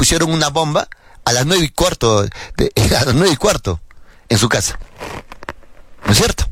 pusieron una bomba a las 9:15, a las 9:15, en su casa. ¿No es cierto?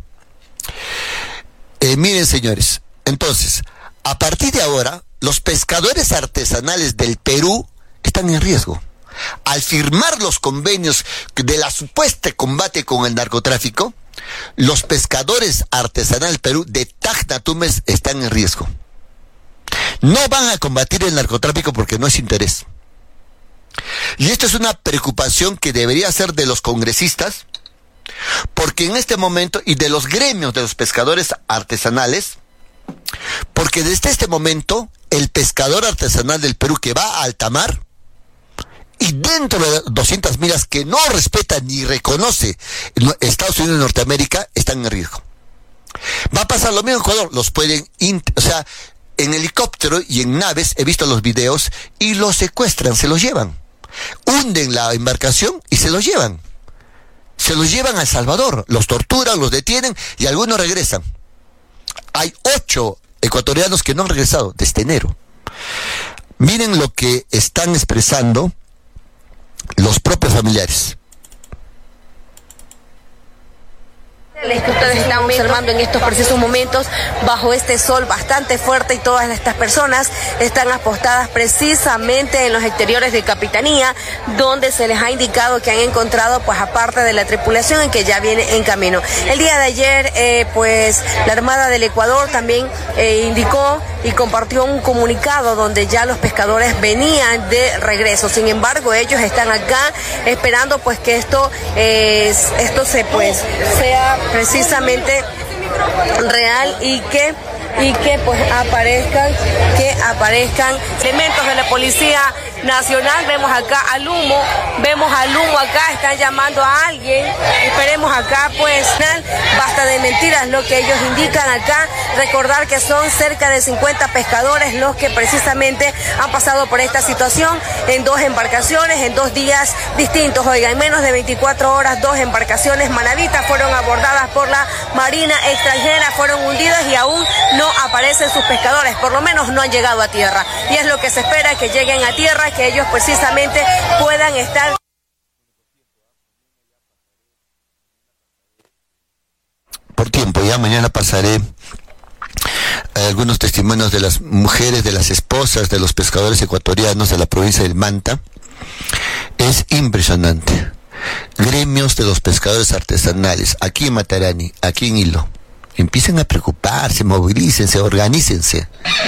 Miren, señores, entonces, a partir de ahora, los pescadores artesanales del Perú están en riesgo. Al firmar los convenios de la supuesta combate con el narcotráfico, los pescadores artesanales del Perú de Tacna Tumes están en riesgo. No van a combatir el narcotráfico porque no es interés. Y esto es una preocupación que debería ser de los congresistas, porque en este momento, y de los gremios de los pescadores artesanales, porque desde este momento, el pescador artesanal del Perú que va a alta mar, y dentro de 200 millas que no respeta ni reconoce Estados Unidos y Norteamérica, están en riesgo. Va a pasar lo mismo en Ecuador, los pueden, en helicóptero y en naves, he visto los videos, y los secuestran, se los llevan. Hunden la embarcación y se los llevan. Se los llevan a El Salvador, los torturan, los detienen y algunos regresan. Hay 8 ecuatorianos que no han regresado desde enero. Miren lo que están expresando los propios familiares. Que ustedes están observando en estos precisos momentos bajo este sol bastante fuerte, y todas estas personas están apostadas precisamente en los exteriores de Capitanía, donde se les ha indicado que han encontrado, pues, aparte de la tripulación en que ya viene en camino. El día de ayer, pues, la Armada del Ecuador también indicó y compartió un comunicado donde ya los pescadores venían de regreso. Sin embargo, ellos están acá esperando, pues, que esto sea precisamente real y que pues aparezcan elementos de la Policía Nacional. Vemos al humo acá, están llamando a alguien, esperemos acá, pues, basta de mentiras lo que ellos indican acá. Recordar que son cerca de 50 pescadores los que precisamente han pasado por esta situación en 2 embarcaciones, en 2 días distintos. Oiga, en menos de 24 horas, 2 embarcaciones manavitas fueron abordadas por la Marina extranjera, fueron hundidas y aún no aparecen sus pescadores, por lo menos no han llegado a tierra. Y es lo que se espera, que lleguen a tierra, que ellos precisamente puedan estar. Por tiempo, ya mañana pasaré algunos testimonios de las mujeres, de las esposas de los pescadores ecuatorianos de la provincia del Manta. Es impresionante. Gremios de los pescadores artesanales, aquí en Matarani, aquí en Hilo, empiecen a preocuparse, movilícense, organícense.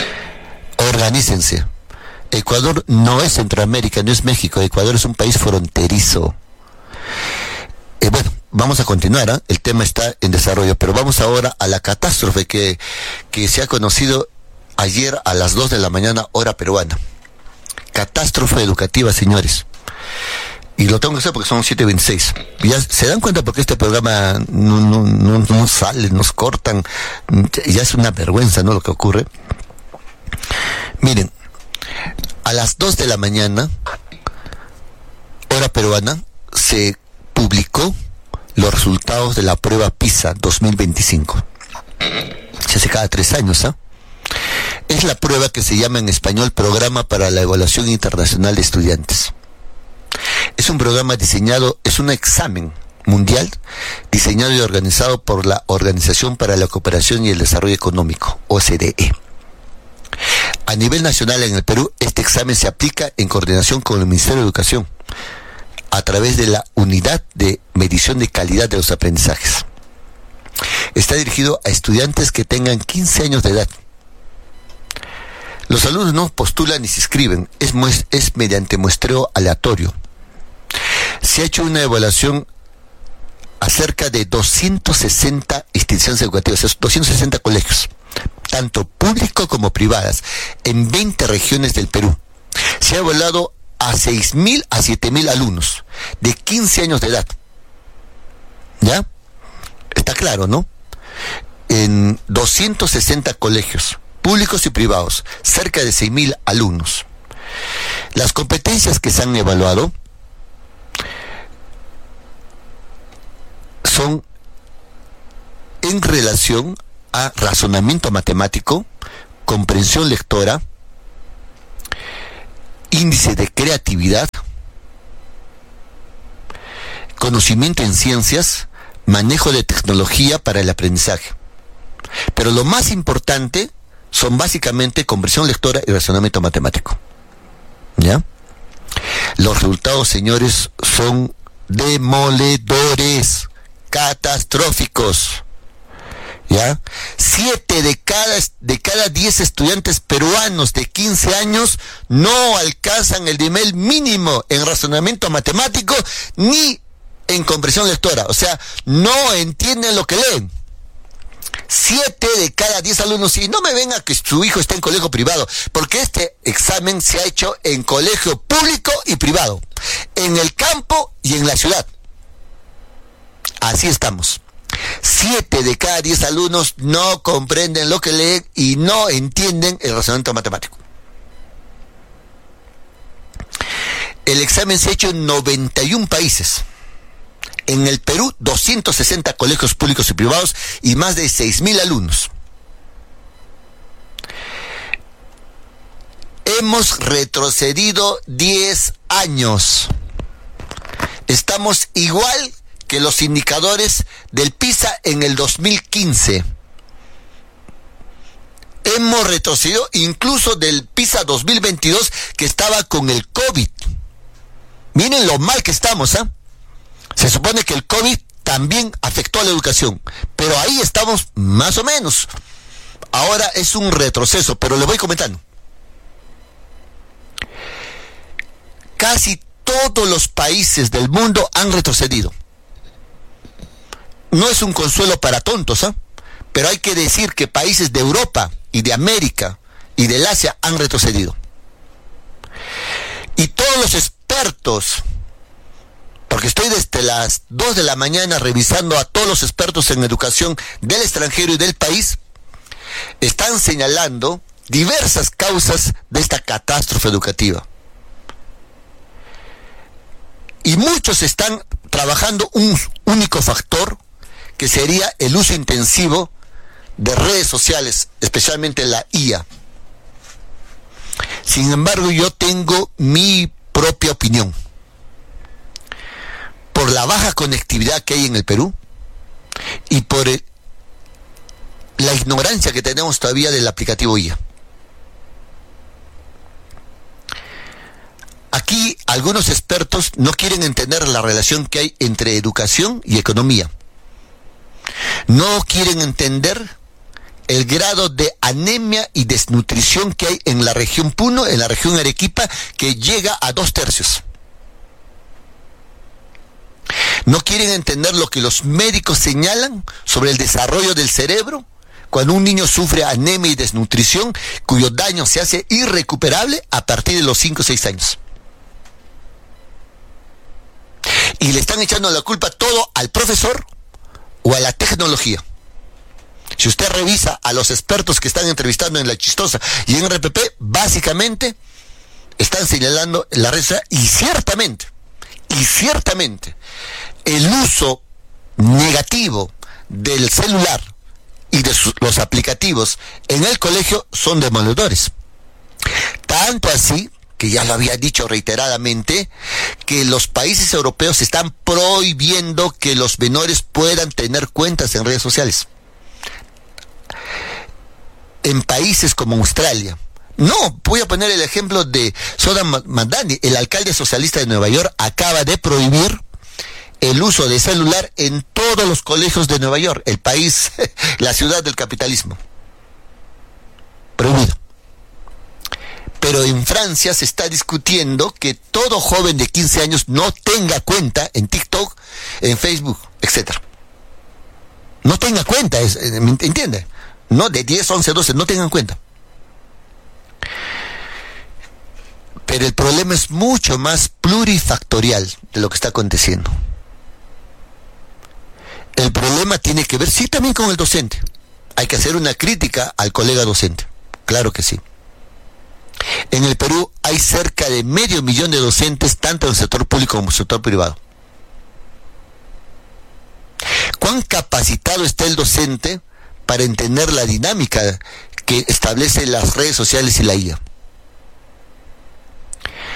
Ecuador no es Centroamérica, no es México. Ecuador es un país fronterizo. Bueno, vamos a continuar, el tema está en desarrollo, pero vamos ahora a la catástrofe que se ha conocido ayer a las 2 de la mañana, hora peruana. Catástrofe educativa, señores. Y lo tengo que hacer porque son 7:26. Ya se dan cuenta porque este programa no sale, nos cortan. Ya es una vergüenza, ¿no?, lo que ocurre. Miren, a las 2 de la mañana, hora peruana, se publicó los resultados de la prueba PISA 2025. Se hace cada 3 años, ¿ah? Es la prueba que se llama en español Programa para la Evaluación Internacional de Estudiantes. Es un programa diseñado, es un examen mundial diseñado y organizado por la Organización para la Cooperación y el Desarrollo Económico, OCDE. A nivel nacional en el Perú, este examen se aplica en coordinación con el Ministerio de Educación a través de la Unidad de Medición de Calidad de los Aprendizajes. Está dirigido a estudiantes que tengan 15 años de edad. Los alumnos no postulan ni se inscriben, es mediante muestreo aleatorio. Se ha hecho una evaluación a cerca de 260 instituciones educativas, 260 colegios, tanto públicos como privadas, en 20 regiones del Perú. Se ha evaluado a 6.000 a 7.000 alumnos de 15 años de edad. ¿Ya? Está claro, ¿no? En 260 colegios, públicos y privados, cerca de 6.000 alumnos. Las competencias que se han evaluado son en relación a razonamiento matemático, comprensión lectora, índice de creatividad, conocimiento en ciencias, manejo de tecnología para el aprendizaje. Pero lo más importante son básicamente comprensión lectora y razonamiento matemático. ¿Ya? Los resultados, señores, son demoledores, catastróficos. ¿Ya? 7 de cada 10 estudiantes peruanos de 15 años no alcanzan el nivel mínimo en razonamiento matemático ni en comprensión lectora. O sea, no entienden lo que leen. 7 de cada 10 alumnos, y no me venga que su hijo está en colegio privado, porque este examen se ha hecho en colegio público y privado, en el campo y en la ciudad. Así estamos. 7 de cada 10 alumnos no comprenden lo que leen y no entienden el razonamiento matemático. El examen se ha hecho en 91 países. En el Perú, 260 colegios públicos y privados y más de 6.000 alumnos. Hemos retrocedido 10 años. Estamos igual que los indicadores del PISA en el 2015. Hemos retrocedido incluso del PISA 2022 que estaba con el COVID. Miren lo mal que estamos, ¿ah? Se supone que el COVID también afectó a la educación, pero ahí estamos más o menos. Ahora es un retroceso, pero le voy comentando. Casi todos los países del mundo han retrocedido. No es un consuelo para tontos, ¿eh? Pero hay que decir que países de Europa y de América y del Asia han retrocedido. Y todos los expertos, porque estoy desde las 2 de la mañana revisando a todos los expertos en educación del extranjero y del país, están señalando diversas causas de esta catástrofe educativa. Y muchos están trabajando un único factor, que sería el uso intensivo de redes sociales, especialmente la IA. Sin embargo, yo tengo mi propia opinión. Por la baja conectividad que hay en el Perú y por la ignorancia que tenemos todavía del aplicativo IA. Aquí algunos expertos no quieren entender la relación que hay entre educación y economía. No quieren entender el grado de anemia y desnutrición que hay en la región Puno, en la región Arequipa, que llega a 2/3. No quieren entender lo que los médicos señalan sobre el desarrollo del cerebro cuando un niño sufre anemia y desnutrición, cuyo daño se hace irrecuperable a partir de los 5 o 6 años. Y le están echando la culpa todo al profesor o a la tecnología. Si usted revisa a los expertos que están entrevistando en La Chistosa y en RPP, básicamente están señalando la red social y ciertamente, el uso negativo del celular y de los aplicativos en el colegio son demoledores. Tanto así, que ya lo había dicho reiteradamente, que los países europeos están prohibiendo que los menores puedan tener cuentas en redes sociales. En países como Australia. No, voy a poner el ejemplo de Zoran Mandani, el alcalde socialista de Nueva York, acaba de prohibir el uso de celular en todos los colegios de Nueva York, el país, la ciudad del capitalismo. Prohibido. Pero en Francia se está discutiendo que todo joven de 15 años no tenga cuenta en TikTok, en Facebook, etc. No tenga cuenta, ¿entiende? No, de 10, 11, 12, no tengan cuenta. Pero el problema es mucho más plurifactorial de lo que está aconteciendo. El problema tiene que ver, sí, también con el docente. Hay que hacer una crítica al colega docente. Claro que sí. En el Perú hay cerca de 500.000 de docentes, tanto en el sector público como en el sector privado. ¿Cuán capacitado está el docente para entender la dinámica que establecen las redes sociales y la IA?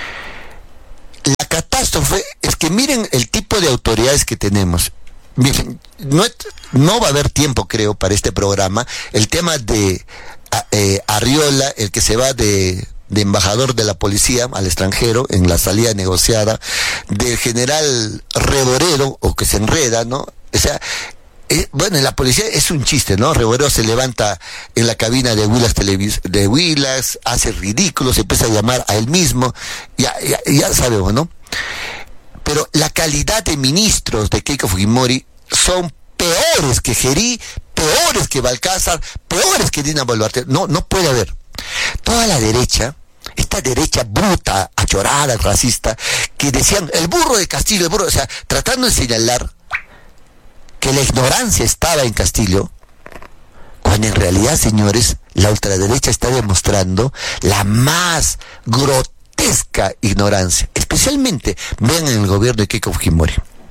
catástrofe es que miren el tipo de autoridades que tenemos. Miren, no va a haber tiempo, creo, para este programa. El tema de Arriola, el que se va de embajador de la policía al extranjero en la salida negociada, del general Reboredo, o que se enreda, ¿no? O sea, bueno, en la policía es un chiste, ¿no? Reboredo se levanta en la cabina de Willax, hace ridículo, se empieza a llamar a él mismo, ya sabemos, ¿no? Pero la calidad de ministros de Keiko Fujimori son peores que Gerí, peores que Balcázar, peores que Dina Boluarte. No puede haber. Toda la derecha, esta derecha bruta, achorada, racista, que decían el burro de Castillo, o sea, tratando de señalar que la ignorancia estaba en Castillo, cuando en realidad, señores, la ultraderecha está demostrando la más grotesca ignorancia, especialmente, vean en el gobierno de Keiko Fujimori.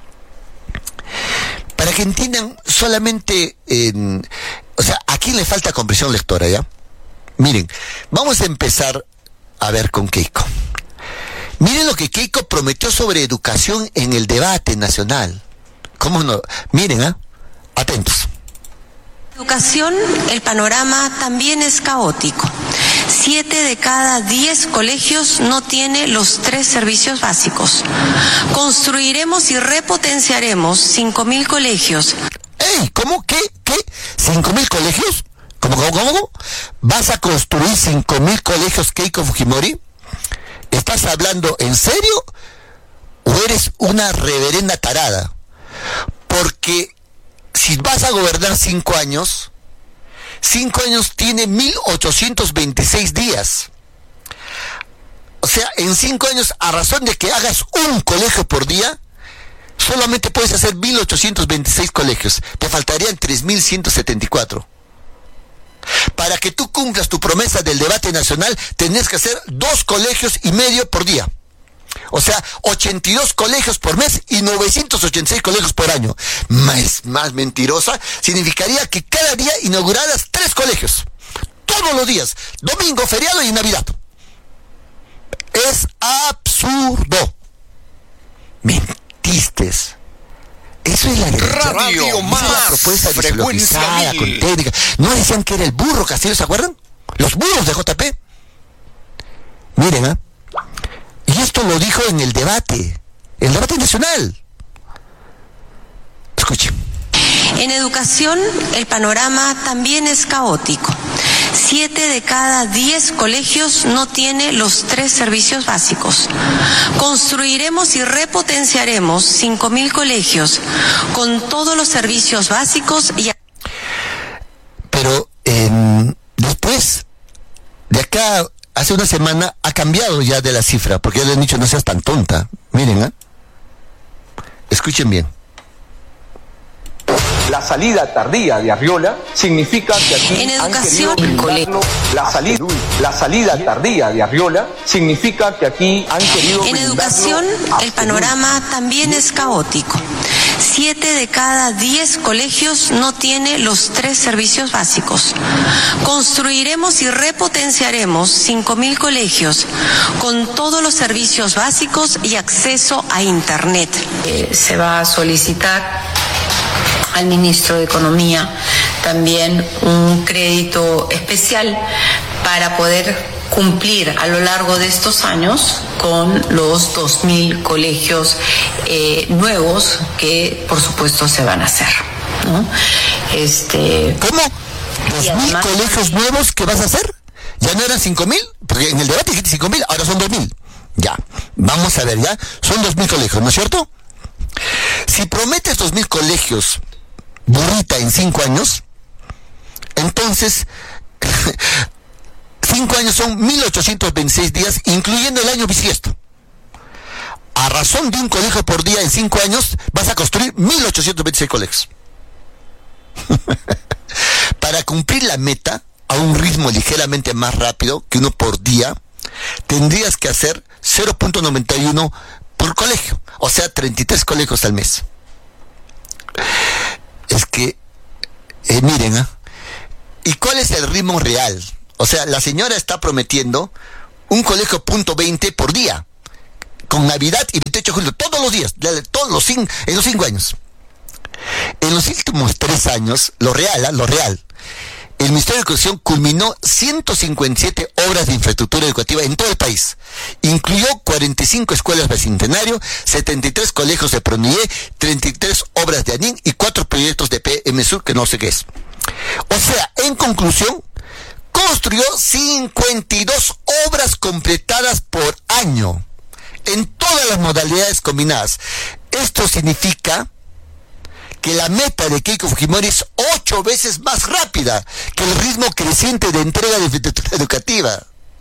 Para que entiendan solamente, o sea, ¿a quién le falta comprensión lectora, ya? Miren, vamos a empezar a ver con Keiko. Miren lo que Keiko prometió sobre educación en el debate nacional. ¿Cómo no? Miren, atentos. Educación, el panorama también es caótico. 7 de cada 10 colegios no tiene los 3 servicios básicos. Construiremos y repotenciaremos 5.000 colegios. ¡Ey! ¿Cómo? ¿Qué? ¿5.000 colegios? ¿Cómo? ¿Vas a construir 5.000 colegios, Keiko Fujimori? ¿Estás hablando en serio? ¿O eres una reverenda tarada? Porque si vas a gobernar 5 años, 5 años tiene 1.826 días. O sea, en 5 años, a razón de que hagas un colegio por día, solamente puedes hacer 1.826 colegios. Te faltarían 3.174. Para que tú cumplas tu promesa del debate nacional, tenés que hacer 2,5 colegios por día. O sea, 82 colegios por mes y 986 colegios por año. Más mentirosa, significaría que cada día inauguraras 3 colegios. Todos los días, domingo, feriado y Navidad. Es absurdo. Mentiste. Eso es la Radio Más, la propuesta frecuencia con técnica. ¿No decían que era el burro Castillo, se acuerdan? Los burros de JP. Miren, y esto lo dijo en el debate nacional. Escuchen. En educación, el panorama también es caótico. 7 de cada 10 colegios no tiene los 3 servicios básicos. Construiremos y repotenciaremos 5.000 colegios con todos los servicios básicos y... Pero después, de acá, hace una semana, ha cambiado ya de la cifra, porque ya le han dicho no seas tan tonta. Miren, escuchen bien. La salida tardía de Arriola significa que aquí en educación, la salida tardía de Arriola significa que aquí han querido... En educación, el panorama también es caótico. 7 de cada 10 colegios no tiene los 3 servicios básicos. Construiremos y repotenciaremos 5.000 colegios con todos los servicios básicos y acceso a Internet. Se va a solicitar al ministro de Economía también un crédito especial para poder cumplir a lo largo de estos años con los 2.000 colegios nuevos que por supuesto se van a hacer, ¿no? ¿Cómo? ¿2.000 colegios nuevos que vas a hacer? ¿Ya no eran 5.000? Porque en el debate dijiste 5.000, ahora son 2.000. Ya, vamos a ver, ya, son 2.000 colegios, ¿no es cierto? Si prometes 2.000 colegios, burrita, en 5 años, entonces 5 años son 1.826 días, incluyendo el año bisiesto. A razón de un colegio por día en 5 años, vas a construir 1.826 colegios. Para cumplir la meta, a un ritmo ligeramente más rápido que uno por día, tendrías que hacer 0.91 por colegio, o sea, 33 colegios al mes. Es que, miren, ¿y cuál es el ritmo real? O sea, la señora está prometiendo un colegio .20 por día, con Navidad y 28 de julio, todos los días, en los 5 años. En los últimos 3 años, lo real, el Ministerio de Educación culminó 157 obras de infraestructura educativa en todo el país. Incluyó 45 escuelas bicentenario, 73 colegios de PRONIE, 33 obras de ANIN y 4 proyectos de PMSUR, que no sé qué es. O sea, en conclusión, construyó 52 obras completadas por año, en todas las modalidades combinadas. Esto significa que la meta de Keiko Fujimori es 8 veces más rápida que el ritmo creciente de entrega de infraestructura educativa.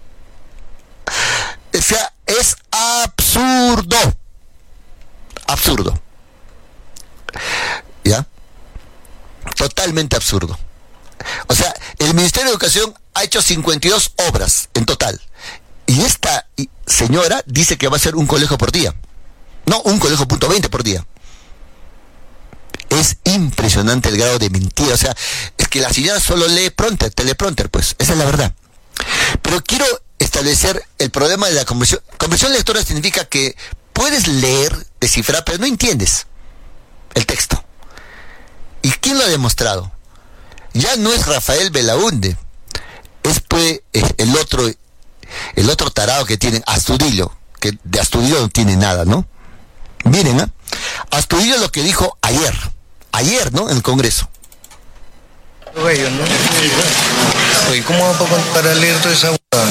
O sea, es absurdo. Absurdo. ¿Ya? Totalmente absurdo. O sea, el Ministerio de Educación ha hecho 52 obras en total. Y esta señora dice que va a ser un colegio por día. No, un colegio .20 por día. Es impresionante el grado de mentira. O sea, es que la señora solo lee teleprompter, pues. Esa es la verdad. Pero quiero establecer el problema de la conversión. Conversión lectora significa que puedes leer, descifrar, pero no entiendes el texto. ¿Y quién lo ha demostrado? Ya no es Rafael Belaúnde. Es pues el otro tarado que tienen, Astudillo, que de Astudillo no tiene nada, ¿no? Miren, Astudillo lo que dijo ayer, ¿no? En el Congreso. Gallo, ¿no? Oye, ¿cómo va para leer toda esa hueá?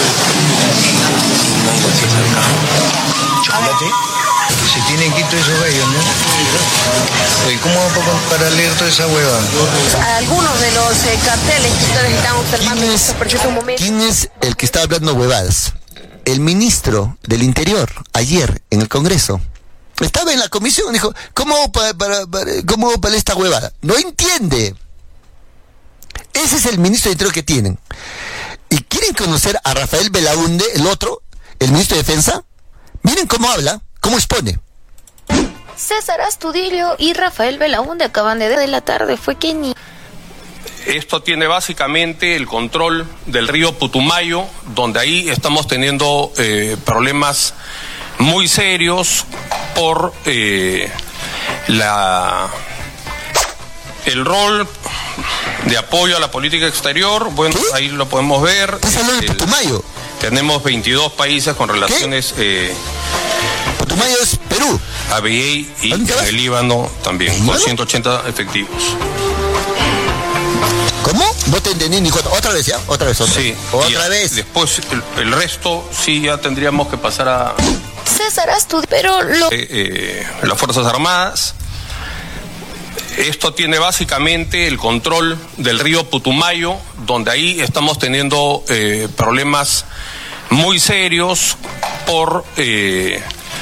¿Chocolate? Se tienen que ir todos esos gallos, ¿no? Oye, ¿cómo va para leer toda esa hueá? Algunos de los carteles que ustedes están observando en estos precisos momentos. ¿Quién es el que está hablando huevadas? El ministro del Interior, ayer, en el Congreso. Estaba en la comisión, dijo, ¿cómo para esta huevada? No entiende. Ese es el ministro del Interior que tienen. ¿Y quieren conocer a Rafael Belaúnde, el otro, el ministro de Defensa? Miren cómo habla, cómo expone. César Astudillo y Rafael Belaúnde acaban de delatar, fue que ni... Esto tiene básicamente el control del río Putumayo, donde ahí estamos teniendo problemas muy serios por el rol de apoyo a la política exterior. Bueno, ¿qué? Ahí lo podemos ver. ¿Estás hablando de Putumayo? Tenemos 22 países con relaciones... Putumayo es Perú. ABI y en el Líbano también, con 180 efectivos. ¿Cómo? No te entendí ni jota. ¿Otra vez ya? Otra vez. Sí. Otra vez. Después, el resto sí ya tendríamos que pasar a... César Astudillo, pero las Fuerzas Armadas. Esto tiene básicamente el control del río Putumayo, donde ahí estamos teniendo problemas muy serios por el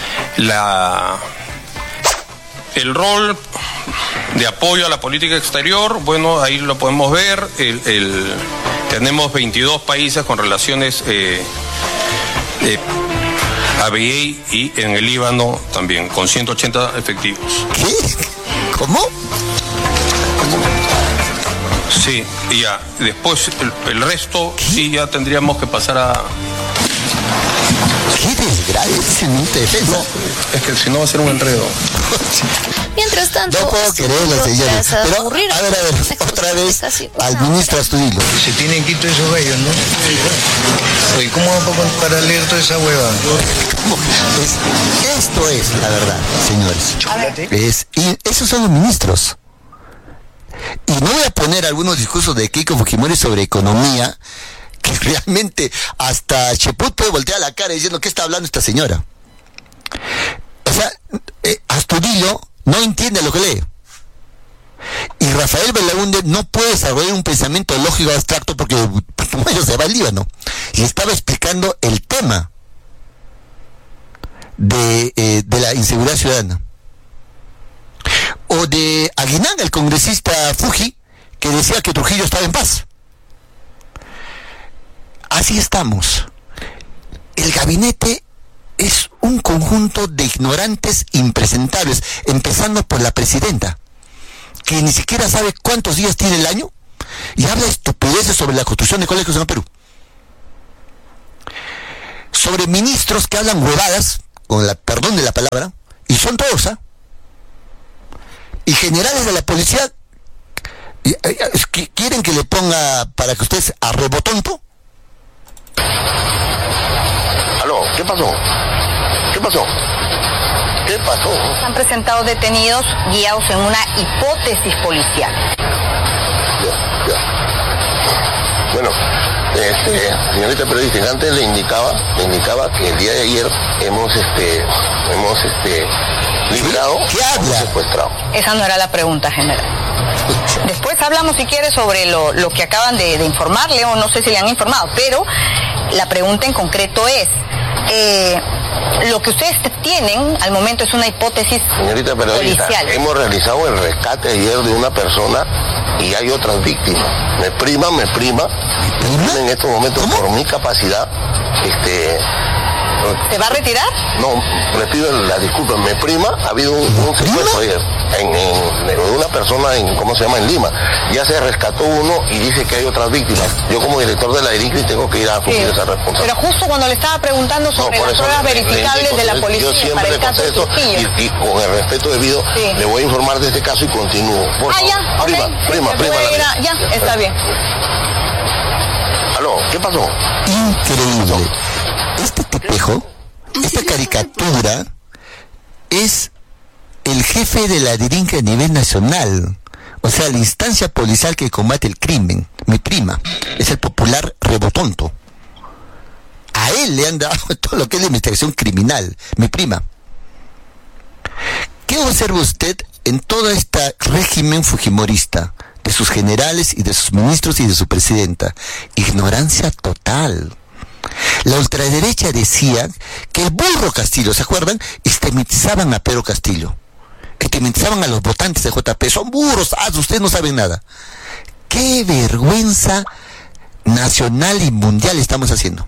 rol de apoyo a la política exterior. Bueno, ahí lo podemos ver. Tenemos 22 países con relaciones ABI y en el Líbano también, con 180 efectivos. ¿Qué? ¿Cómo? Sí, y ya. Después, el resto sí ya tendríamos que pasar a... ¿Qué desgracia ese ministro de Defensa? No, es que si no va a ser un enredo. Mientras tanto... No puedo creerlo, señores. Pero, a ver, otra vez al ministro Astudillo. Se tienen que ir todos esos gallos, ¿no? Oye, ¿cómo va para leer toda esa hueva? Esto es la verdad, señores. Y esos son los ministros. Y no voy a poner algunos discursos de Keiko Fujimori sobre economía, que realmente hasta Cheput puede voltear la cara diciendo ¿qué está hablando esta señora? O sea, Astudillo no entiende lo que lee. Y Rafael Belaúnde no puede desarrollar un pensamiento lógico abstracto porque se va al Líbano. Y estaba explicando el tema de la inseguridad ciudadana. O de Aguinaga, el congresista Fuji, que decía que Trujillo estaba en paz. Así estamos. El gabinete es un conjunto de ignorantes impresentables, empezando por la presidenta, que ni siquiera sabe cuántos días tiene el año y habla estupideces sobre la construcción de colegios en el Perú. Sobre ministros que hablan huevadas, con la perdón de la palabra, y son todos, y generales de la policía quieren que le ponga para que ustedes a rebotonto. Aló, ¿qué pasó? ¿Qué pasó? ¿Qué pasó? Han presentado detenidos guiados en una hipótesis policial. Ya. Bueno, señorita periodista, antes le indicaba que el día de ayer hemos librado a un secuestrado. Esa no era la pregunta, general. Después hablamos, si quiere, sobre lo que acaban de informarle, o no sé si le han informado, pero la pregunta en concreto es, lo que ustedes tienen al momento es una hipótesis señorita periodista, policial. Hemos realizado el rescate ayer de una persona y hay otras víctimas. Me prima en estos momentos por mi capacidad, ¿Se va a retirar? No, le pido la disculpa, me prima, ha habido un secuestro ayer de una persona en Lima. Ya se rescató uno y dice que hay otras víctimas. Yo como director de la DIRICRI tengo que ir a cumplir esa responsabilidad. Pero justo cuando le estaba preguntando sobre las pruebas verificables de la policía para el caso de Trujillo. Y con el respeto debido, le voy a informar de este caso y continúo. Por favor. Ya, prima. Ya, está bien. Aló, ¿qué pasó? Increíble. Este tipejo, esta caricatura, es el jefe de la DIRINCRI a nivel nacional. O sea, la instancia policial que combate el crimen. Mi prima es el popular rebotonto. A él le han dado todo lo que es la investigación criminal. Mi prima. ¿Qué observa usted en todo este régimen fujimorista? De sus generales y de sus ministros y de su presidenta. Ignorancia total. La ultraderecha decía que el burro Castillo, ¿se acuerdan? Estigmatizaban a Pedro Castillo. Estigmatizaban a los votantes de JP. Son burros, ustedes no saben nada. ¡Qué vergüenza nacional y mundial estamos haciendo!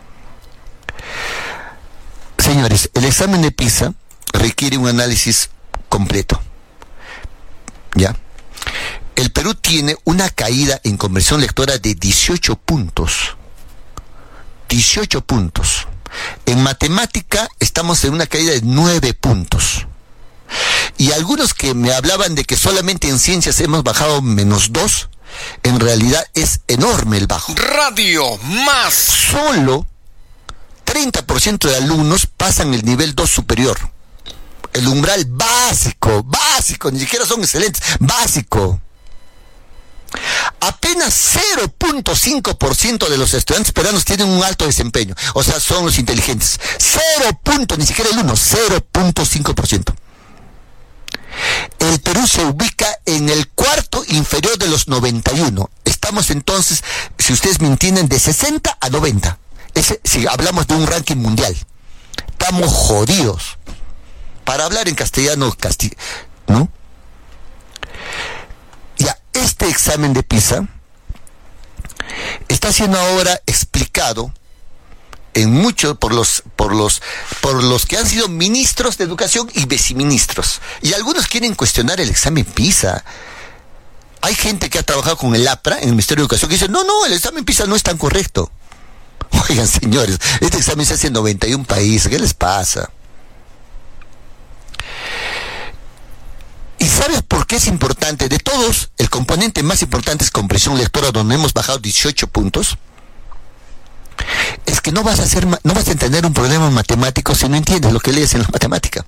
Señores, el examen de PISA requiere un análisis completo. ¿Ya? El Perú tiene una caída en conversión lectora de 18 puntos. 18 puntos. En matemática estamos en una caída de 9 puntos. Y algunos que me hablaban de que solamente en ciencias hemos bajado -2, en realidad es enorme el bajo. Radio Más. Solo 30% de alumnos pasan el nivel 2 superior. El umbral básico, ni siquiera son excelentes, básico. Apenas 0.5% de los estudiantes peruanos tienen un alto desempeño. O sea, son los inteligentes. Ni siquiera el 0.5%. El Perú se ubica en el cuarto inferior de los 91. Estamos entonces, si ustedes me entienden, de 60 a 90. Si hablamos de un ranking mundial. Estamos jodidos. Para hablar en castellano, ¿no? Ya, este examen de PISA está siendo ahora explicado en mucho por los que han sido ministros de educación y viceministros. Y algunos quieren cuestionar el examen PISA. Hay gente que ha trabajado con el APRA, en el Ministerio de Educación, que dice, no, el examen PISA no es tan correcto. Oigan, señores, este examen se hace en 91 países, ¿qué les pasa? ¿Y sabes por qué es importante? De todos, el componente más importante es comprensión lectora, donde hemos bajado 18 puntos. Es que no vas a entender un problema matemático si no entiendes lo que lees en la matemática.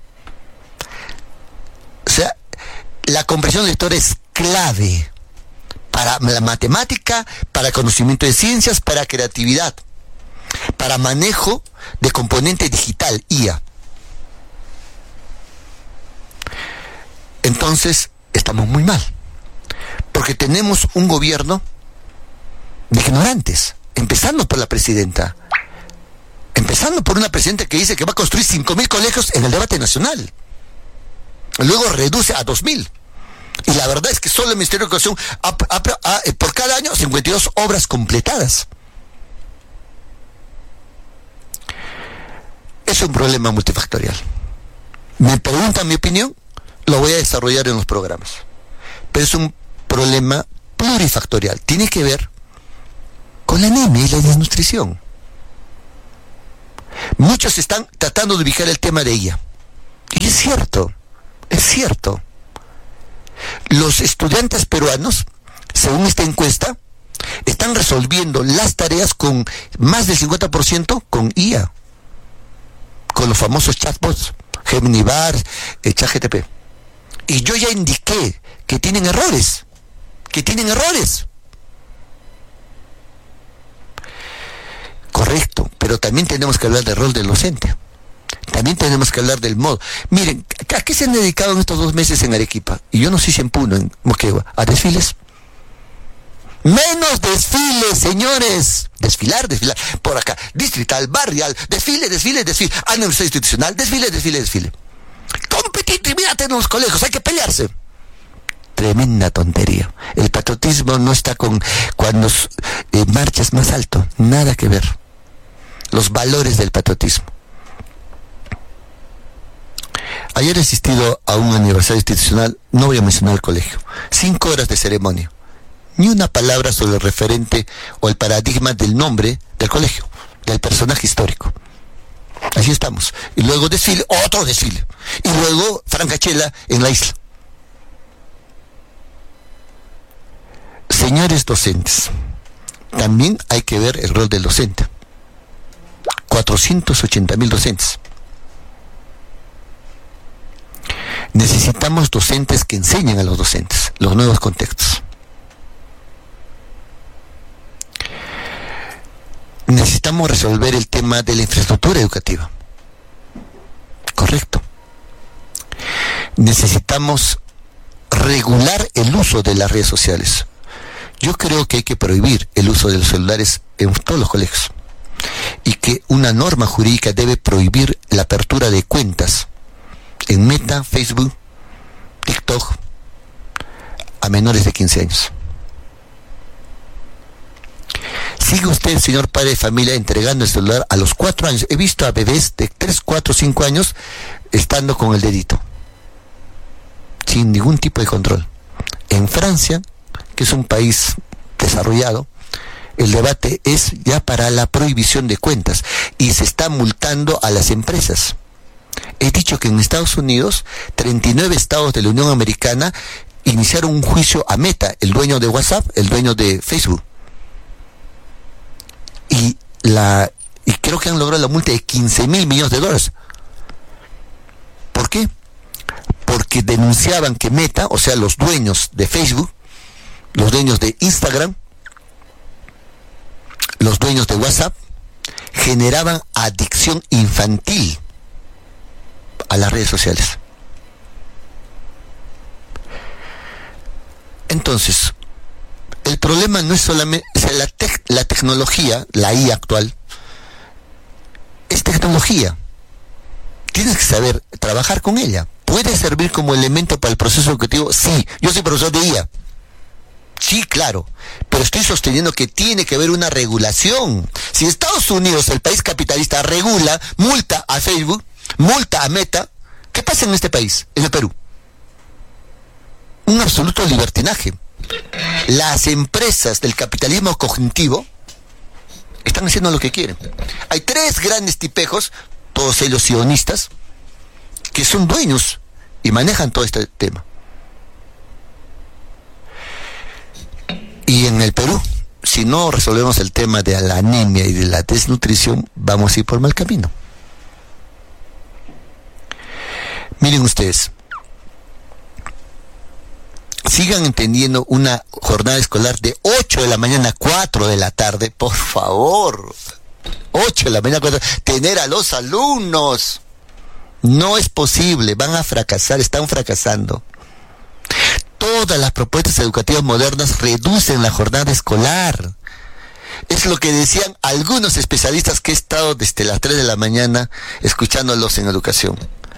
O sea, la comprensión lectora es clave para la matemática, para conocimiento de ciencias, para creatividad, para manejo de componente digital, IA. Entonces, estamos muy mal, porque tenemos un gobierno de ignorantes, empezando por la presidenta, empezando por una presidenta que dice que va a construir 5.000 colegios en el debate nacional, luego reduce a 2.000, y la verdad es que solo el Ministerio de Educación por cada año 52 obras completadas. Es un problema multifactorial. Me preguntan mi opinión, lo voy a desarrollar en los programas. Pero es un problema plurifactorial. Tiene que ver con la anemia y la desnutrición. Muchos están tratando de ubicar el tema de IA. Y es cierto. Los estudiantes peruanos, según esta encuesta, están resolviendo las tareas con más del 50% con IA. Con los famosos chatbots, Gemini Bar, ChatGPT. Y yo ya indiqué que tienen errores. Correcto, pero también tenemos que hablar del rol del docente. También tenemos que hablar del modo. Miren, ¿a qué se han dedicado en estos 2 meses en Arequipa? Y yo no sé si en Puno, en Moquegua, ¿a desfiles? Menos desfiles, señores. Desfilar. Por acá, distrital, barrial, desfile. Universidad institucional, desfile. Competitividad en los colegios, hay que pelearse. Tremenda tontería. El patriotismo no está con cuando marchas más alto, nada que ver. Los valores del patriotismo. Ayer he asistido a un aniversario institucional, no voy a mencionar el colegio, 5 horas de ceremonia. Ni una palabra sobre el referente o el paradigma del nombre del colegio, del personaje histórico. Así estamos. Y luego desfile, otro desfile. Y luego francachela en la isla. Señores docentes, también hay que ver el rol del docente. 480,000 docentes. Necesitamos docentes que enseñen a los docentes los nuevos contextos. Necesitamos resolver el tema de la infraestructura educativa. Correcto. Necesitamos regular el uso de las redes sociales. Yo creo que hay que prohibir el uso de los celulares en todos los colegios. Y que una norma jurídica debe prohibir la apertura de cuentas en Meta, Facebook, TikTok a menores de 15 años. Sigue usted, señor padre de familia, entregando el celular a los 4 años. He visto a bebés de 3, 4, 5 años estando con el dedito, sin ningún tipo de control. En Francia, que es un país desarrollado, el debate es ya para la prohibición de cuentas y se está multando a las empresas. He dicho que en Estados Unidos, 39 estados de la Unión Americana iniciaron un juicio a Meta, el dueño de WhatsApp, el dueño de Facebook. Y creo que han logrado la multa de $15,000 millones. ¿Por qué? Porque denunciaban que Meta, o sea, los dueños de Facebook, los dueños de Instagram, los dueños de WhatsApp, generaban adicción infantil a las redes sociales. Entonces, el problema no es solamente, o sea, la tecnología, la IA actual, es tecnología. Tienes que saber trabajar con ella. ¿Puede servir como elemento para el proceso educativo? Sí, yo soy profesor de IA. Sí, claro, pero estoy sosteniendo que tiene que haber una regulación. Si Estados Unidos, el país capitalista, regula, multa a Facebook, multa a Meta, ¿qué pasa en este país, en el Perú? Un absoluto libertinaje. Las empresas del capitalismo cognitivo están haciendo lo que quieren. Hay 3 grandes tipejos, todos ellos sionistas, que son dueños y manejan todo este tema. Y en el Perú, si no resolvemos el tema de la anemia y de la desnutrición, vamos a ir por mal camino. Miren ustedes, sigan entendiendo una jornada escolar de 8 de la mañana a 4 de la tarde, por favor. 8 de la mañana a 4, tener a los alumnos. No es posible, van a fracasar, están fracasando. Todas las propuestas educativas modernas reducen la jornada escolar. Es lo que decían algunos especialistas que he estado desde las 3 de la mañana escuchándolos en educación.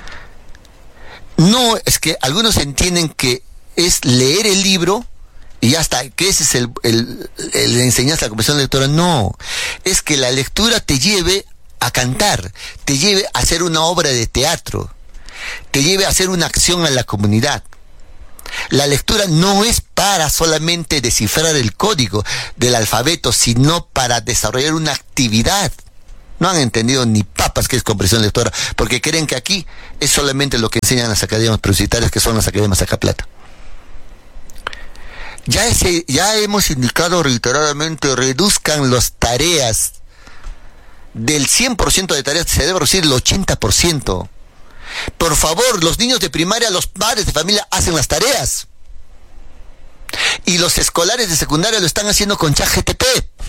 No, es que algunos entienden que es leer el libro y ya está, que ese es el enseñanza, la comprensión lectora. No, es que la lectura te lleve a cantar, te lleve a hacer una obra de teatro, te lleve a hacer una acción a la comunidad. La lectura no es para solamente descifrar el código del alfabeto, sino para desarrollar una actividad. No han entendido ni papas qué es comprensión lectora, porque creen que aquí es solamente lo que enseñan las academias universitarias, que son las academias Sacaplata. Ya hemos indicado reiteradamente, reduzcan las tareas. Del 100% de tareas se debe reducir el 80%. Por favor, los niños de primaria, los padres de familia hacen las tareas. Y los escolares de secundaria lo están haciendo con ChatGPT.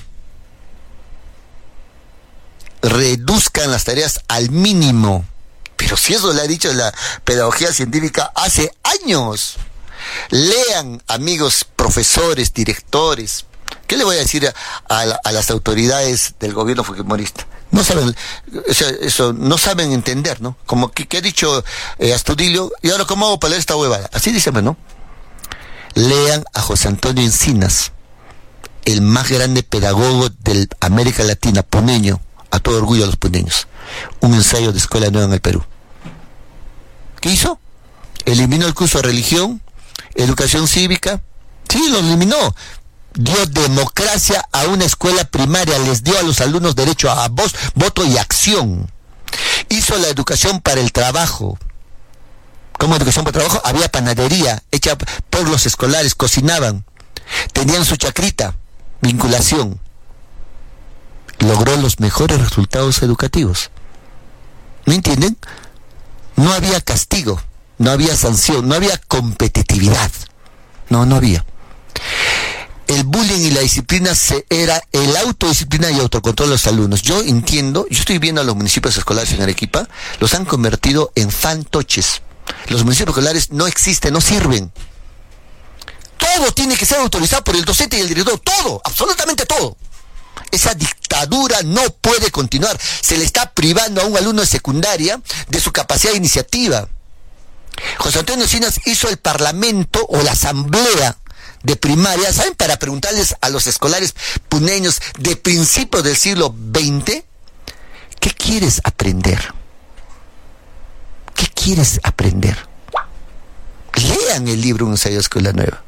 Reduzcan las tareas al mínimo. Pero si eso le ha dicho la pedagogía científica hace años. Lean, amigos profesores, directores. ¿Qué le voy a decir a las autoridades del gobierno fujimorista? No saben, no saben entender, ¿no? Como que ha dicho Astudillo, y ahora ¿cómo hago para leer esta huevada? Así dice, ¿no? Lean a José Antonio Encinas, el más grande pedagogo de América Latina, puneño, a todo orgullo a los puneños. Un ensayo de escuela nueva en el Perú. ¿Qué hizo? Eliminó el curso de religión, educación cívica. Sí, lo eliminó. Dio democracia a una escuela primaria, les dio a los alumnos derecho a voz, voto y acción. Hizo la educación para el trabajo. ¿Cómo educación para el trabajo? Había panadería hecha por los escolares, cocinaban, tenían su chacrita, vinculación. Logró los mejores resultados educativos. ¿Me entienden? No había castigo, no había sanción, no había competitividad. No había. El bullying y la disciplina era el autodisciplina y autocontrol de los alumnos. Yo entiendo, yo estoy viendo a los municipios escolares en Arequipa, los han convertido en fantoches. Los municipios escolares no existen, no sirven. Todo tiene que ser autorizado por el docente y el director, todo, absolutamente todo. Esa dictadura no puede continuar. Se le está privando a un alumno de secundaria de su capacidad de iniciativa. José Antonio Encinas hizo el parlamento o la asamblea de primaria, ¿saben? Para preguntarles a los escolares puneños de principios del siglo XX, ¿qué quieres aprender? ¿Qué quieres aprender? Lean el libro Un ensayo de escuela nueva.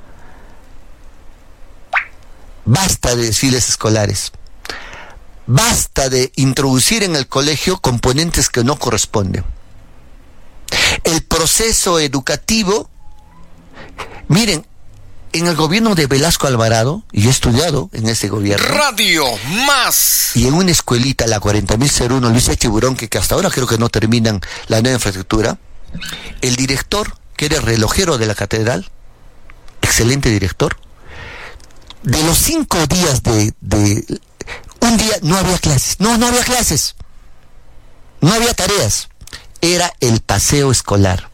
Basta de desfiles escolares. Basta de introducir en el colegio componentes que no corresponden. El proceso educativo, miren, en el gobierno de Velasco Alvarado, y yo he estudiado en ese gobierno. Radio Más. Y en una escuelita, la 40.001, Luis Tiburón, que hasta ahora creo que no terminan la nueva infraestructura, el director, que era el relojero de la catedral, excelente director, de los 5 días un día no había clases, no había clases, no había tareas, era el paseo escolar.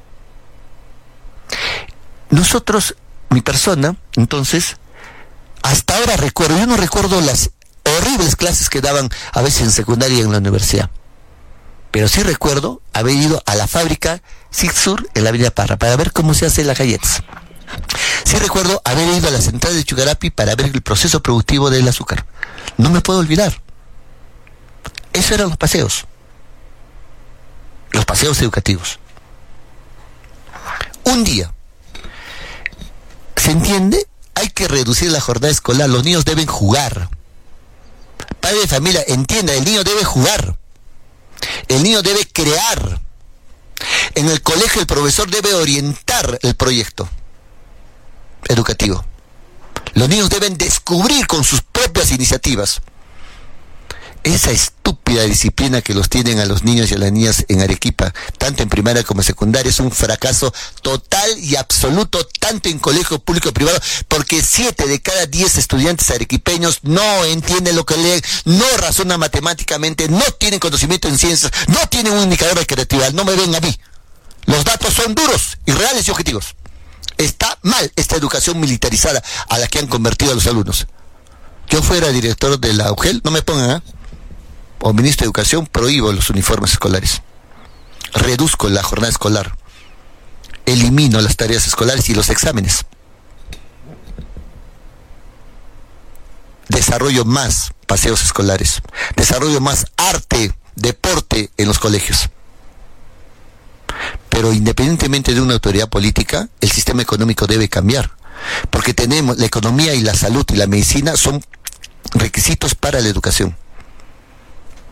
Nosotros, mi persona, entonces, hasta ahora recuerdo, yo no recuerdo las horribles clases que daban a veces en secundaria y en la universidad, pero sí recuerdo haber ido a la fábrica Sixur en la avenida Parra para ver cómo se hacen las galletas. Sí recuerdo haber ido a la central de Chugarapi para ver el proceso productivo del azúcar. No me puedo olvidar. Esos eran los paseos educativos. Un día, ¿se entiende? Hay que reducir la jornada escolar. Los niños deben jugar. Padre de familia, entienda, el niño debe jugar. El niño debe crear. En el colegio el profesor debe orientar el proyecto educativo. Los niños deben descubrir con sus propias iniciativas. Esa estúpida disciplina que los tienen a los niños y a las niñas en Arequipa, tanto en primaria como en secundaria, es un fracaso total y absoluto, tanto en colegio público y privado, porque 7 de cada 10 estudiantes arequipeños no entienden lo que leen, no razonan matemáticamente, no tienen conocimiento en ciencias, no tienen un indicador de creatividad. No me ven a mí. Los datos son duros, irreales y objetivos. Está mal esta educación militarizada a la que han convertido a los alumnos. Yo fuera director de la UGEL, no me pongan, o ministro de Educación, prohíbo los uniformes escolares. Reduzco la jornada escolar. Elimino las tareas escolares y los exámenes. Desarrollo más paseos escolares. Desarrollo más arte, deporte en los colegios. Pero independientemente de una autoridad política, el sistema económico debe cambiar. Porque tenemos la economía y la salud y la medicina son requisitos para la educación.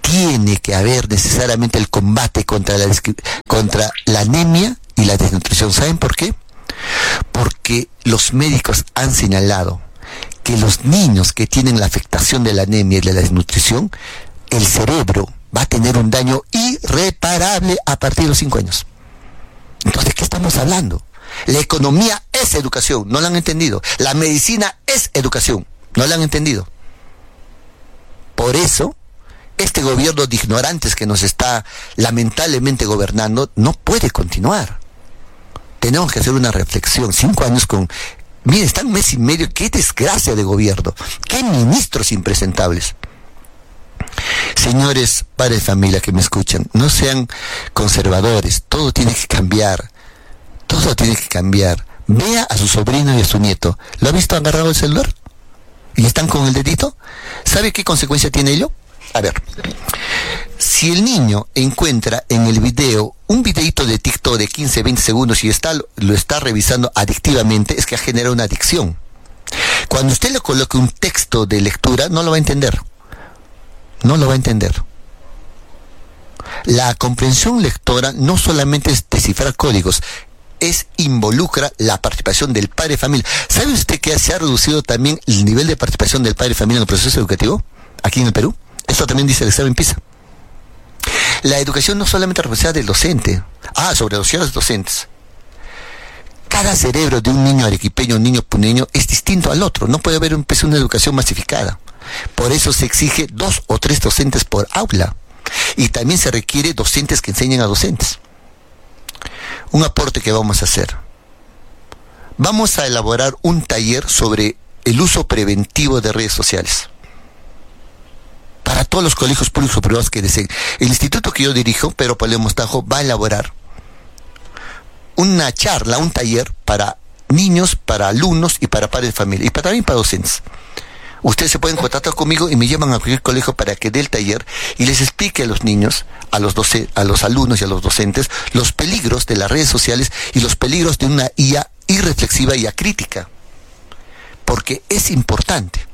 tiene que haber necesariamente el combate contra la anemia y la desnutrición. ¿Saben por qué? Porque los médicos han señalado que los niños que tienen la afectación de la anemia y de la desnutrición, el cerebro va a tener un daño irreparable a partir de los 5 años. Entonces, ¿de qué estamos hablando? La economía es educación, no la han entendido. La medicina es educación, no la han entendido. Por eso, este gobierno de ignorantes que nos está lamentablemente gobernando no puede continuar. Tenemos que hacer una reflexión. 5 años con... Miren, están 1 mes y medio. ¡Qué desgracia de gobierno! ¡Qué ministros impresentables! Señores padres de familia que me escuchan, no sean conservadores. Todo tiene que cambiar. Todo tiene que cambiar. Vea a su sobrino y a su nieto. ¿Lo ha visto agarrado el celular? ¿Y están con el dedito? ¿Sabe qué consecuencia tiene ello? A ver, si el niño encuentra en el video un videito de TikTok de 15, 20 segundos y lo está revisando adictivamente, es que ha generado una adicción. Cuando usted le coloque un texto de lectura, no lo va a entender. No lo va a entender. La comprensión lectora no solamente es descifrar códigos, involucra la participación del padre de familia. ¿Sabe usted que se ha reducido también el nivel de participación del padre de familia en el proceso educativo aquí en el Perú? Esto también dice el examen PISA. La educación no solamente es responsabilidad del docente. Sobre los docentes. Cada cerebro de un niño arequipeño, un niño puneño, es distinto al otro. No puede haber una educación masificada. Por eso se exige 2 o 3 docentes por aula. Y también se requiere docentes que enseñen a docentes. Un aporte que vamos a hacer. Vamos a elaborar un taller sobre el uso preventivo de redes sociales. Para todos los colegios públicos o privados que deseen. El instituto que yo dirijo, Pedro Paulino Mostajo, va a elaborar una charla, un taller para niños, para alumnos y para padres de familia. Y también para docentes. Ustedes se pueden contactar conmigo y me llevan a cualquier colegio para que dé el taller y les explique a los niños, a los alumnos y a los docentes, los peligros de las redes sociales y los peligros de una IA irreflexiva y acrítica. Porque es importante.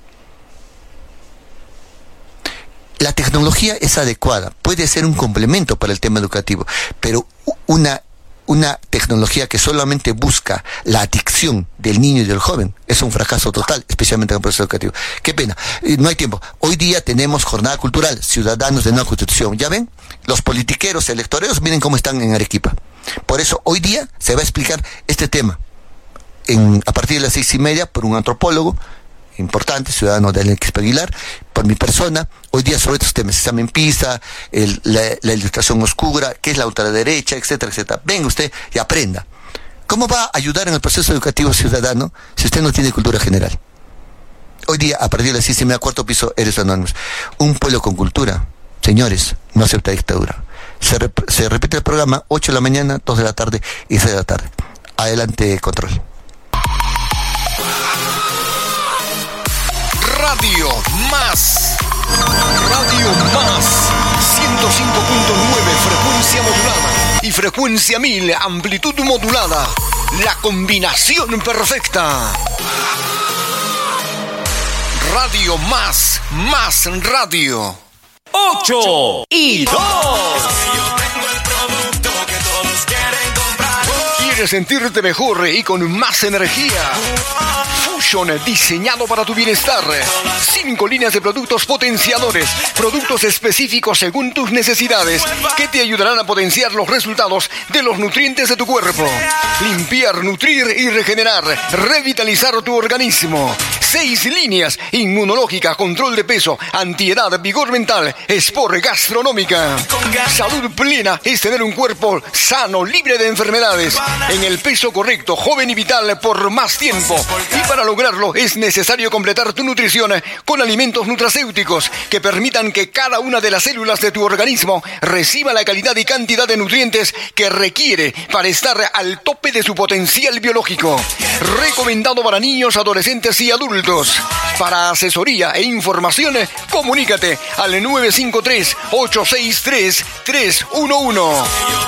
La tecnología es adecuada, puede ser un complemento para el tema educativo, pero una tecnología que solamente busca la adicción del niño y del joven es un fracaso total, especialmente en el proceso educativo. Qué pena, no hay tiempo. Hoy día tenemos jornada cultural, ciudadanos de nueva constitución. ¿Ya ven? Los politiqueros, electoreros, miren cómo están en Arequipa. Por eso hoy día se va a explicar este tema a partir de las 6:30 por un antropólogo importante, ciudadano de Alex Aguilar, por mi persona, hoy día sobre estos temas, examen PISA, la ilustración oscura, qué es la ultraderecha, etcétera, etcétera. Venga usted y aprenda. ¿Cómo va a ayudar en el proceso educativo ciudadano si usted no tiene cultura general? Hoy día, a partir de las 6:30, 4º piso, Eres Anónimos. Un pueblo con cultura, señores, no acepta dictadura. Se repite el programa, 8 de la mañana, 2 de la tarde y 6 de la tarde. Adelante, control. Radio Más 105.9 frecuencia modulada y frecuencia 1000 amplitud modulada, la combinación perfecta. Radio Más radio. 8 y 2. ¿Quieres sentirte mejor y con más energía? Fusion, diseñado para tu bienestar. 5 líneas de productos potenciadores, productos específicos según tus necesidades, que te ayudarán a potenciar los resultados de los nutrientes de tu cuerpo. Limpiar, nutrir y regenerar, revitalizar tu organismo. 6 líneas: inmunológica, control de peso, antiedad, vigor mental, sport, gastronómica. Salud plena es tener un cuerpo sano, libre de enfermedades, en el peso correcto, joven y vital por más tiempo. Y para lograrlo es necesario completar tu nutrición con alimentos nutracéuticos que permitan que cada una de las células de tu organismo reciba la calidad y cantidad de nutrientes que requiere para estar al tope de su potencial biológico. Recomendado para niños, adolescentes y adultos. Para asesoría e información, comunícate al 953-863-311.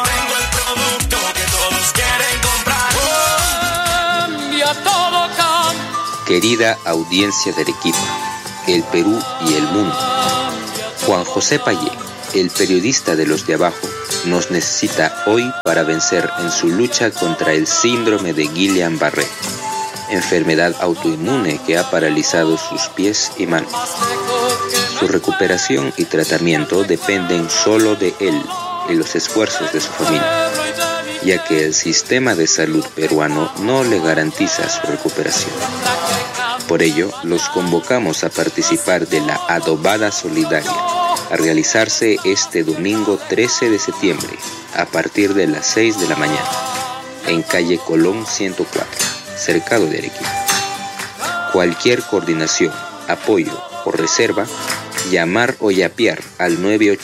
Querida audiencia de Arequipa, el Perú y el mundo, Juan José Payé El periodista de los de abajo nos necesita hoy para vencer en su lucha contra el síndrome de Guillain-Barré, enfermedad autoinmune que ha paralizado sus pies y manos. Su recuperación y tratamiento dependen solo de él y los esfuerzos de su familia, ya que el sistema de salud peruano no le garantiza su recuperación. Por ello, los convocamos a participar de la Adobada Solidaria, a realizarse este domingo 13 de septiembre, a partir de las 6 de la mañana, en calle Colón 104, cercado de Arequipa. Cualquier coordinación, apoyo o reserva, llamar o yapear al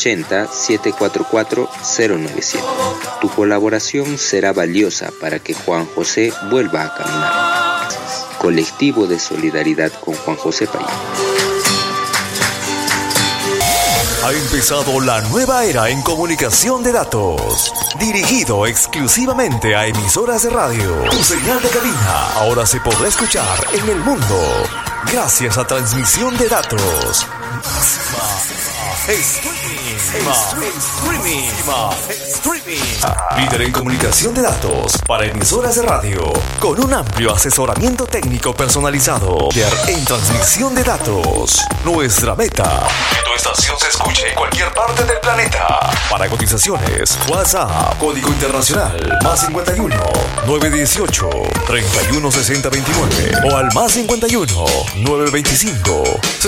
980-744-097. Tu colaboración será valiosa para que Juan José vuelva a caminar. Colectivo de Solidaridad con Juan José Payá. Ha empezado la nueva era en comunicación de datos, dirigido exclusivamente a emisoras de radio. Tu señal de cabina ahora se podrá escuchar en el mundo gracias a transmisión de datos. Streaming. Líder en comunicación de datos para emisoras de radio, con un amplio asesoramiento técnico personalizado. Líder en transmisión de datos. Nuestra meta: que tu estación se escuche en cualquier parte del planeta. Para cotizaciones, WhatsApp, código internacional, +51 918 316029 o al +51 925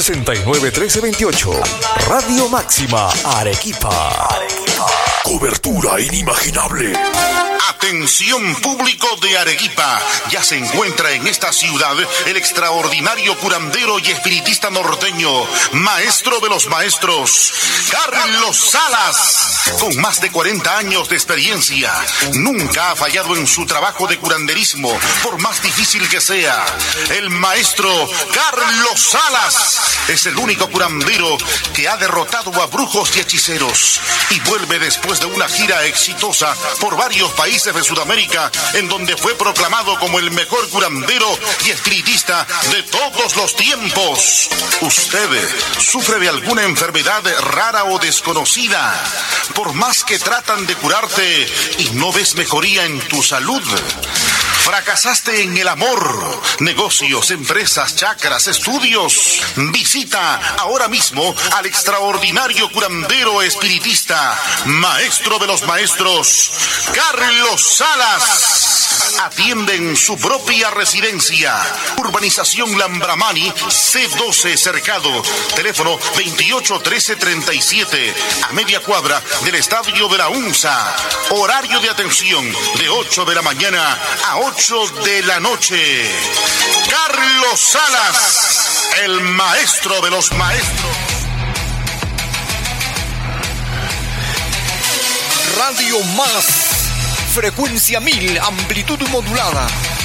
691328. Radio Máxima Arequipa. Cobertura inimaginable. Atención público de Arequipa, ya se encuentra en esta ciudad el extraordinario curandero y espiritista norteño, maestro de los maestros, Carlos Salas. Con más de 40 años de experiencia, nunca ha fallado en su trabajo de curanderismo, por más difícil que sea. El maestro Carlos Salas es el único curandero que ha derrotado a brujos y hechiceros y vuelve después de una gira exitosa por varios países de Sudamérica, en donde fue proclamado como el mejor curandero y espiritista de todos los tiempos. ¿Usted sufre de alguna enfermedad rara o desconocida? Por más que tratan de curarte y no ves mejoría en tu salud. ¿Fracasaste en el amor, negocios, empresas, chakras, estudios? Visita ahora mismo al extraordinario curandero espiritista, maestro de los maestros, Carlos Salas. Atiende en su propia residencia. Urbanización Lambramani, C12 Cercado. Teléfono 281337, a media cuadra del Estadio de la UNSA. Horario de atención de 8 de la mañana a 8 de la noche. Carlos Salas, el maestro de los maestros. Radio Más, frecuencia 1000, amplitud modulada.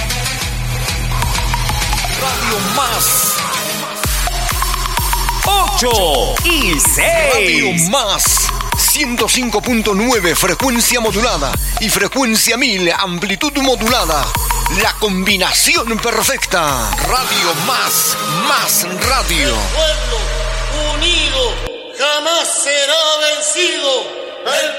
Radio Más 8 y 6. Radio Más 105.9, frecuencia modulada, y frecuencia 1000, amplitud modulada. La combinación perfecta. Radio Más, más radio. El pueblo unido jamás será vencido.